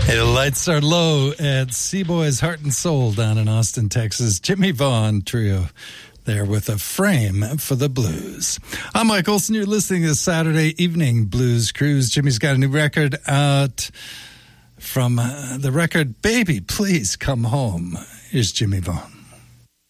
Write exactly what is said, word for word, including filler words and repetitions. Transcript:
Hey, the lights are low at Seaboy's Heart and Soul down in Austin, Texas. Jimmy Vaughn Trio there with a frame for the blues. I'm Mike Olson. You're listening to Saturday Evening Blues Cruise. Jimmy's got a new record out from uh, the record Baby, Please Come Home. Here's Jimmy Vaughn.